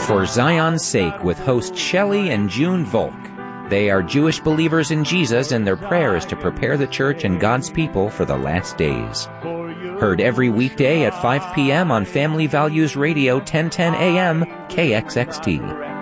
For Zion's Sake with host Shelley and June Volk. They are Jewish believers in Jesus, and their prayer is to prepare the church and God's people for the last days. Heard every weekday at 5 p.m. on Family Values Radio 1010 AM KXXT.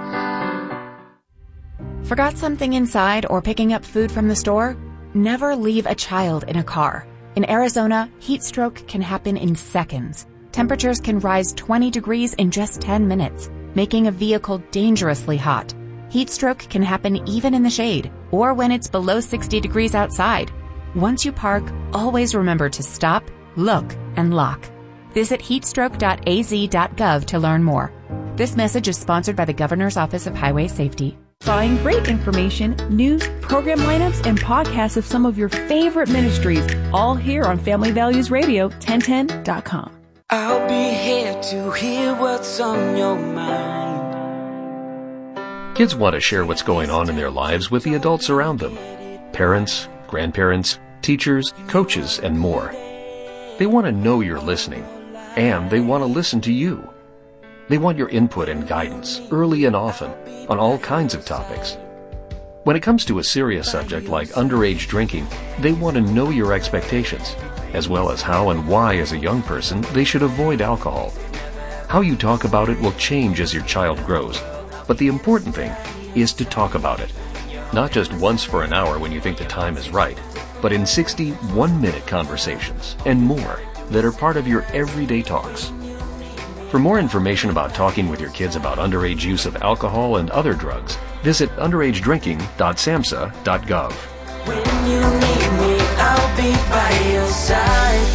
Forgot something inside or picking up food from the store? Never leave a child in a car. In Arizona, heat stroke can happen in seconds. Temperatures can rise 20 degrees in just 10 minutes, making a vehicle dangerously hot. Heat stroke can happen even in the shade or when it's below 60 degrees outside. Once you park, always remember to stop, look, and lock. Visit heatstroke.az.gov to learn more. This message is sponsored by the Governor's Office of Highway Safety. Find great information, news, program lineups, and podcasts of some of your favorite ministries, all here on Family Values Radio 1010.com. I'll be here to hear what's on your mind. Kids want to share what's going on in their lives with the adults around them. Parents, grandparents, teachers, coaches, and more. They want to know you're listening, and they want to listen to you. They want your input and guidance, early and often, on all kinds of topics. When it comes to a serious subject like underage drinking, they want to know your expectations, as well as how and why as a young person they should avoid alcohol. How you talk about it will change as your child grows. But the important thing is to talk about it. Not just once for an hour when you think the time is right, but in 60 one-minute conversations and more that are part of your everyday talks. For more information about talking with your kids about underage use of alcohol and other drugs, visit underagedrinking.samhsa.gov. When you need me, I'll be by your side.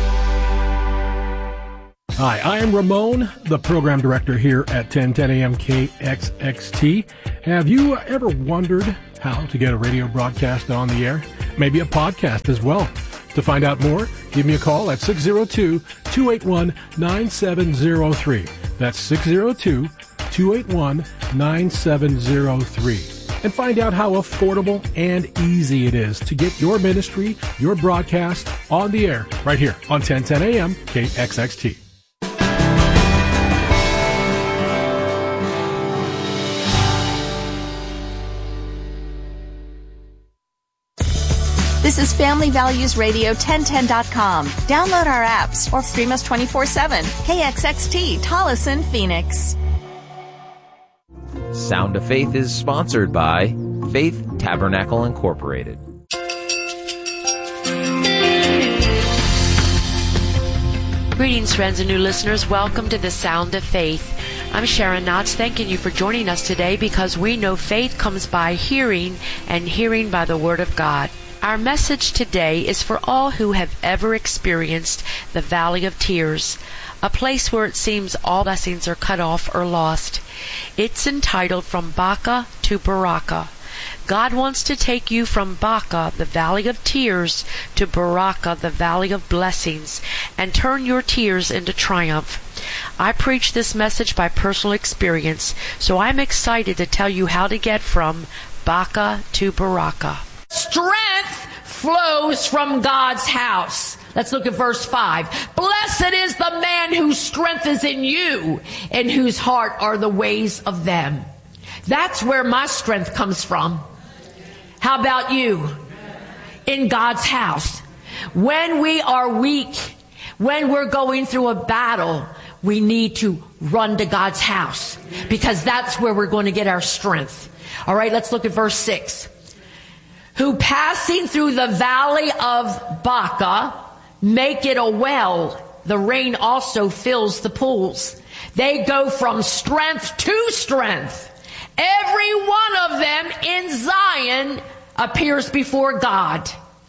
Hi, I am Ramon, the program director here at 1010 AM KXXT. Have you ever wondered how to get a radio broadcast on the air? Maybe a podcast as well. To find out more, give me a call at 602-281-9703. That's 602-281-9703. And find out how affordable and easy it is to get your ministry, your broadcast on the air right here on 1010 AM KXXT. This is Family Values Radio 1010.com. Download our apps or stream us 24/7. KXXT, Tolleson, Phoenix. Sound of Faith is sponsored by Faith Tabernacle Incorporated. Greetings, friends and new listeners. Welcome to the Sound of Faith. I'm Sharon Knotts, thanking you for joining us today because we know faith comes by hearing and hearing by the Word of God. Our message today is for all who have ever experienced the Valley of Tears, a place where it seems all blessings are cut off or lost. It's entitled From Baca to Baraka. God wants to take you from Baca, the Valley of Tears, to Baraka, the Valley of Blessings, and turn your tears into triumph. I preach this message by personal experience, so I'm excited to tell you how to get from Baca to Baraka. Strength flows from God's house. Let's look at verse 5. Blessed is the man whose strength is in you, and whose heart are the ways of them. That's where my strength comes from. How about you? In God's house. When we are weak, when we're going through a battle, we need to run to God's house, because that's where we're going to get our strength. All right, let's look at verse 6. Who passing through the valley of Baca make it a well. The rain also fills the pools. They go from strength to strength. Every one of them in Zion appears before God.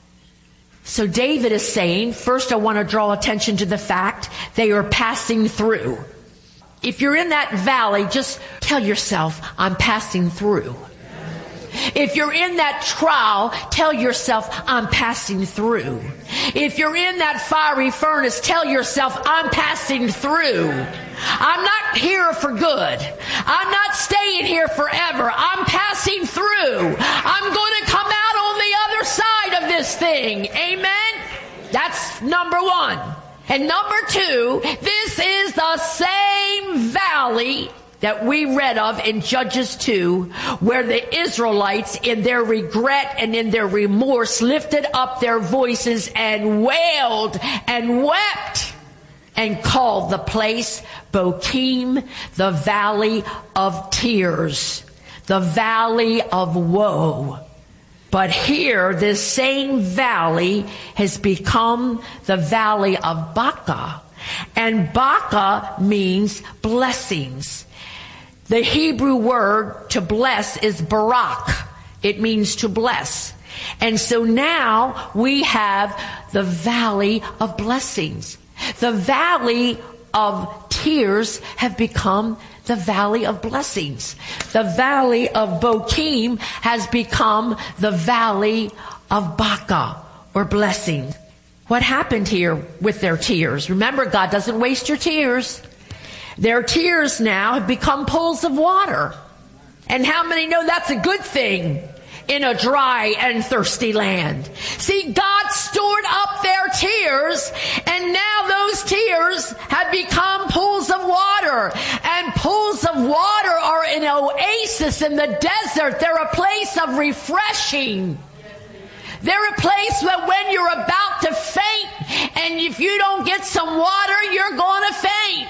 So David is saying, first I want to draw attention to the fact they are passing through. If you're in that valley, just tell yourself, I'm passing through. If you're in that trial, tell yourself, I'm passing through. If you're in that fiery furnace, tell yourself, I'm passing through. I'm not here for good. I'm not staying here forever. I'm passing through. I'm going to come out on the other side of this thing. Amen? That's number one. And number two, this is the same valley that we read of in Judges 2, where the Israelites, in their regret and in their remorse, lifted up their voices and wailed and wept and called the place Bochim, the Valley of Tears, the Valley of Woe. But here, this same valley has become the Valley of Baca. And Baca means blessings. The Hebrew word to bless is barak. It means to bless. And so now we have the Valley of Blessings. The Valley of Tears have become the Valley of Blessings. The Valley of Bochim has become the Valley of Baca, or blessing. What happened here with their tears? Remember, God doesn't waste your tears. Their tears now have become pools of water. And how many know that's a good thing in a dry and thirsty land? See, God stored up their tears, and now those tears have become pools of water. And pools of water are an oasis in the desert. They're a place of refreshing. They're a place where when you're about to faint, and if you don't get some water, you're going to faint.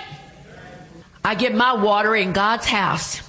I get my water in God's house.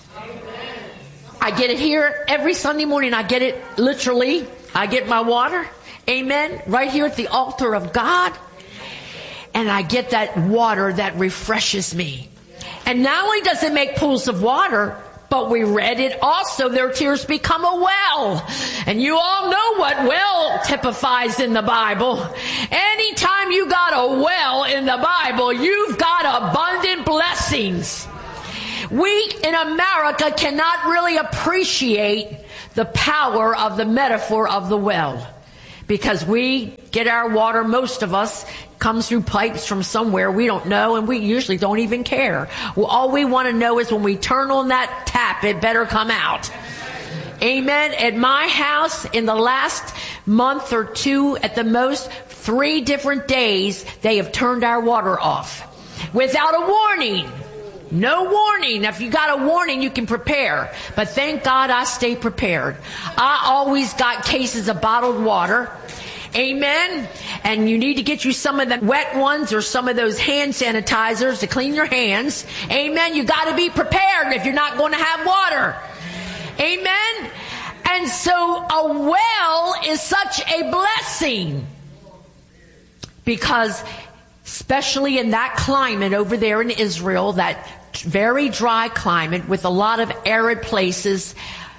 I get it here every Sunday morning. I get it literally. I get my water. Amen. Right here at the altar of God. And I get that water that refreshes me. And not only does it make pools of water, but we read it also, their tears become a well. And you all know what well typifies in the Bible. Anytime you got a well in the Bible, you've got abundant blessings. We in America cannot really appreciate the power of the metaphor of the well, because we get our water, most of us, comes through pipes from somewhere we don't know, and we usually don't even care. Well, all we want to know is when we turn on that tap, it better come out. Amen. At my house, in the last month or two, at the most, 3 different days, they have turned our water off without a warning. No warning. If you got a warning, you can prepare. But thank God I stay prepared. I always got cases of bottled water. Amen. And you need to get you some of the wet ones or some of those hand sanitizers to clean your hands. Amen. You got to be prepared if you're not going to have water. Amen. And so a well is such a blessing, because especially in that climate over there in Israel, that very dry climate with a lot of arid places,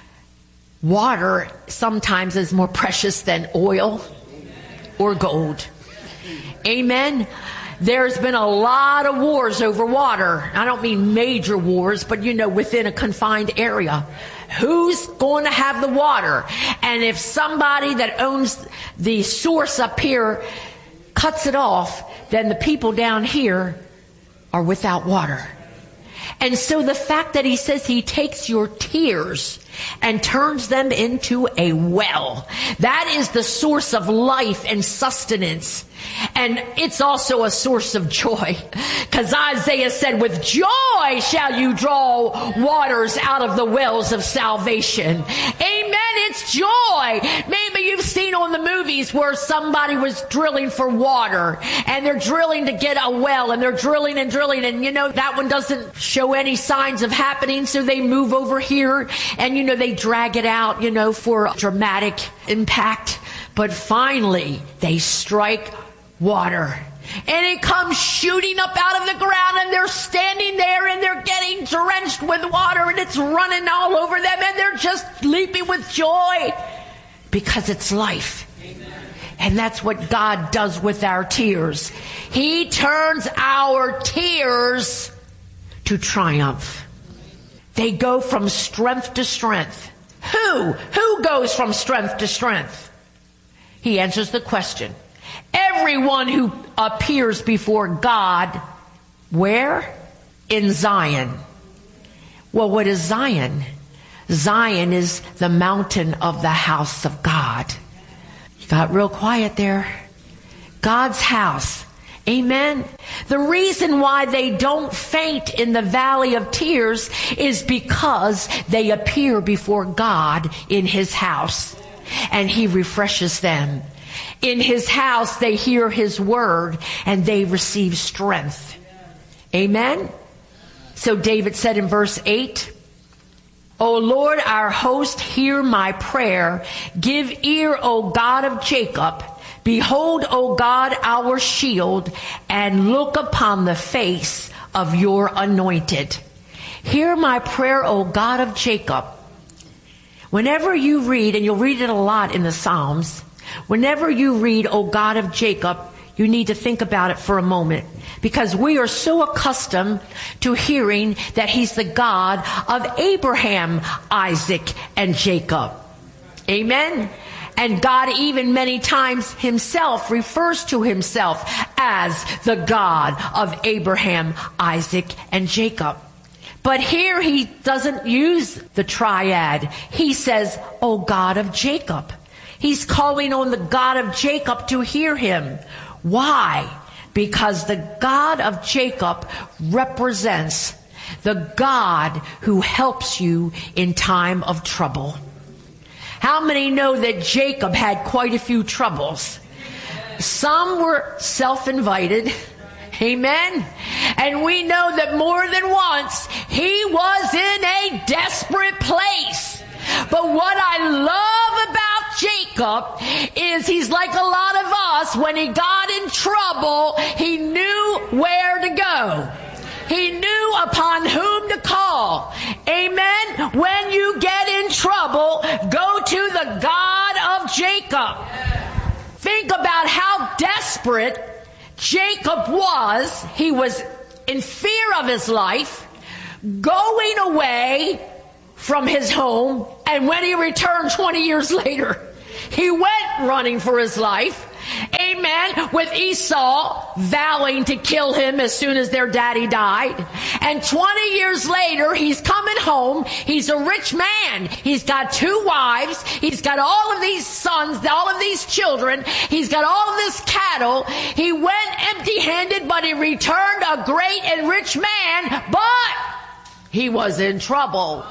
water sometimes is more precious than oil or gold. Amen. There's been a lot of wars over water. I don't mean major wars, but within a confined area. Who's going to have the water? And if somebody that owns the source up here cuts it off, then the people down here are without water. And so the fact that he says he takes your tears and turns them into a well, that is the source of life and sustenance. And it's also a source of joy, because Isaiah said, with joy shall you draw waters out of the wells of salvation. Amen. It's joy. Maybe you've seen on the movies where somebody was drilling for water, and they're drilling to get a well, and they're drilling and drilling, and that one doesn't show any signs of happening, so they move over here and they drag it out for dramatic impact. But finally they strike water, and it comes shooting up out of the ground, and they're standing there and they're getting drenched with water, and it's running all over them, and they're just leaping with joy because it's life. Amen. And that's what God does with our tears. He turns our tears to triumph. They go from strength to strength. Who goes from strength to strength? He answers the question. Everyone who appears before God, where? In Zion. Well, what is Zion? Zion is the mountain of the house of God. You got real quiet there. God's house. Amen. The reason why they don't faint in the valley of tears is because they appear before God in His house, and He refreshes them. In His house, they hear His word, and they receive strength. Amen. So David said in verse 8, O Lord, our host, hear my prayer. Give ear, O God of Jacob. Behold, O God, our shield, and look upon the face of your anointed. Hear my prayer, O God of Jacob. Whenever you read, and you'll read it a lot in the Psalms, whenever you read, O God of Jacob, you need to think about it for a moment, because we are so accustomed to hearing that He's the God of Abraham, Isaac, and Jacob. Amen. And God even many times Himself refers to Himself as the God of Abraham, Isaac, and Jacob. But here He doesn't use the triad. He says, O God of Jacob. He's calling on the God of Jacob to hear Him. Why? Because the God of Jacob represents the God who helps you in time of trouble. How many know that Jacob had quite a few troubles? Some were self-invited. Amen. And we know that more than once he was in a desperate place. But what I love about Jacob is he's like a lot of us. When he got in trouble, he knew where to go. He knew upon whom to call. Amen. When you get in trouble, go to the God of Jacob. Think about how desperate Jacob was. He was in fear of his life, going away from his home, and when he returned 20 years later, he went running for his life. Amen. With Esau vowing to kill him as soon as their daddy died. And 20 years later, he's coming home. He's a rich man. He's got 2 wives. He's got all of these sons, all of these children. He's got all of this cattle. He went empty-handed, but he returned a great and rich man. But he was in trouble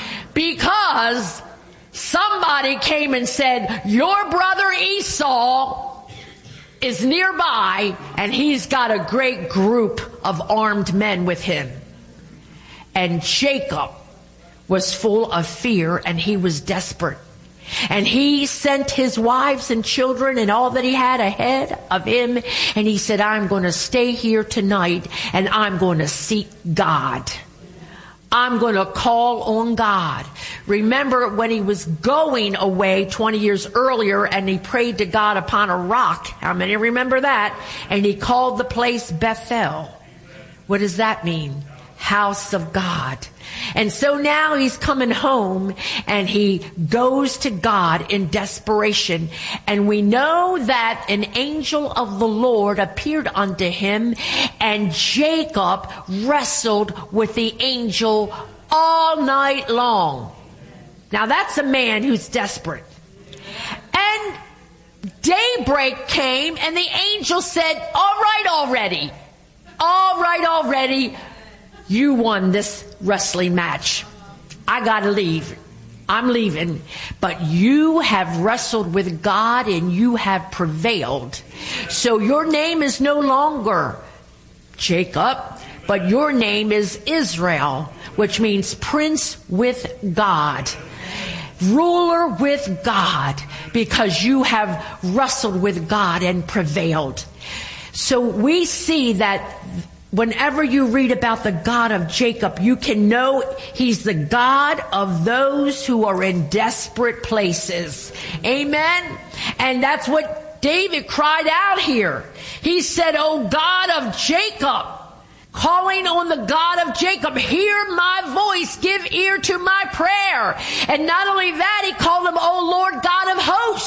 because somebody came and said, your brother Esau is nearby, and he's got a great group of armed men with him. And Jacob was full of fear, and he was desperate. And he sent his wives and children and all that he had ahead of him, and he said, I'm going to stay here tonight, and I'm going to seek God. I'm going to call on God. Remember when he was going away 20 years earlier and he prayed to God upon a rock. How many remember that? And he called the place Bethel. What does that mean? House of God. And so now he's coming home and he goes to God in desperation. And we know that an angel of the Lord appeared unto him, and Jacob wrestled with the angel all night long. Now that's a man who's desperate. And daybreak came and the angel said, all right already. You won this wrestling match. I gotta leave. I'm leaving. But you have wrestled with God and you have prevailed. So your name is no longer Jacob, but your name is Israel, which means prince with God. Ruler with God, because you have wrestled with God and prevailed. So we see that whenever you read about the God of Jacob, you can know he's the God of those who are in desperate places. Amen. And that's what David cried out here. He said, "O God of Jacob," calling on the God of Jacob, "hear my voice, give ear to my prayer." And not only that, he called him, "O Lord God of hosts."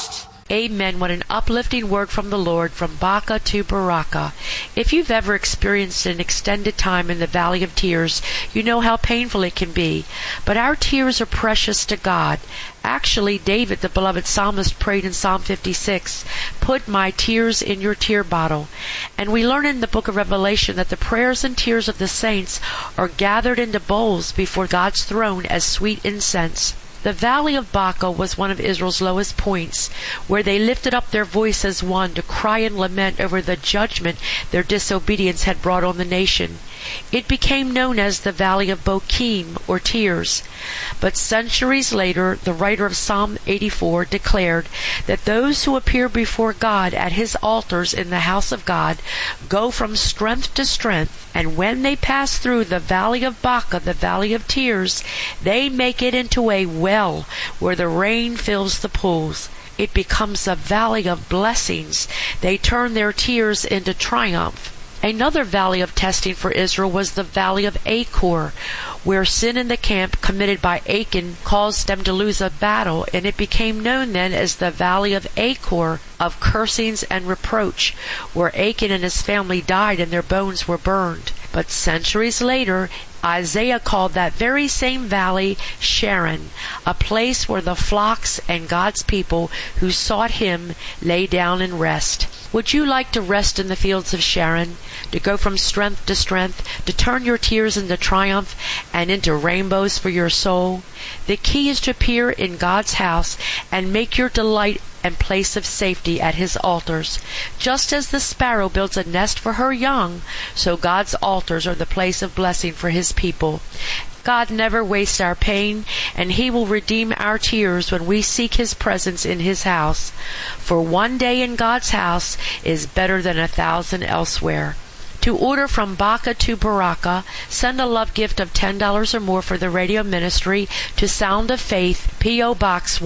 Amen. What an uplifting word from the Lord, from Baca to Baraka. If you've ever experienced an extended time in the valley of tears, you know how painful it can be. But our tears are precious to God. Actually, David, the beloved psalmist, prayed in Psalm 56, "Put my tears in your tear bottle." And we learn in the book of Revelation that the prayers and tears of the saints are gathered into bowls before God's throne as sweet incense. The valley of Baca was one of Israel's lowest points, where they lifted up their voice as one to cry and lament over the judgment their disobedience had brought on the nation. It became known as the Valley of Bokim, or Tears. But centuries later, the writer of Psalm 84 declared that those who appear before God at his altars in the house of God go from strength to strength, and when they pass through the Valley of Baca, the Valley of Tears, they make it into a well where the rain fills the pools. It becomes a valley of blessings. They turn their tears into triumph. Another valley of testing for Israel was the Valley of Achor, where sin in the camp committed by Achan caused them to lose a battle, and it became known then as the Valley of Achor, of cursings and reproach, where Achan and his family died and their bones were burned. But centuries later, Isaiah called that very same valley Sharon, a place where the flocks and God's people who sought him lay down and rest. Would you like to rest in the fields of Sharon, to go from strength to strength, to turn your tears into triumph and into rainbows for your soul? The key is to appear in God's house and make your delight and place of safety at his altars. Just as the sparrow builds a nest for her young, so God's altars are the place of blessing for his people. God never wastes our pain, and he will redeem our tears when we seek his presence in his house. For one day in God's house is better than 1,000 elsewhere. To order from Baca to Baraka, send a love gift of $10 or more for the radio ministry to Sound of Faith, P.O. Box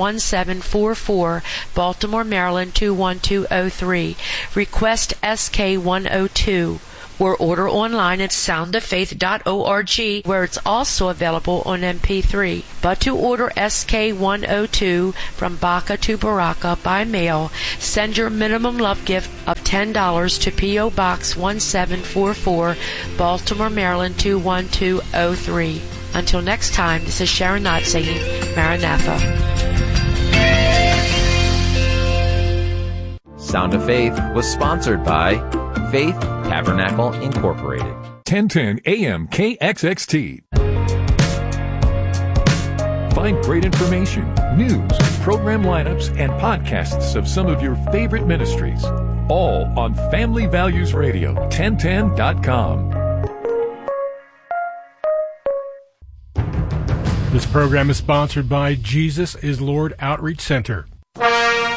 1744, Baltimore, Maryland 21203. Request SK102. Or order online at soundoffaith.org, where it's also available on MP3. But to order SK102 from Baca to Baraka by mail, send your minimum love gift of $10 to P.O. Box 1744, Baltimore, Maryland 21203. Until next time, this is Sharon Knott saying Maranatha. Sound of Faith was sponsored by Faith Tabernacle Incorporated. 1010 AM KXXT. Find great information, news, program lineups, and podcasts of some of your favorite ministries. All on Family Values Radio, 1010.com. This program is sponsored by Jesus is Lord Outreach Center.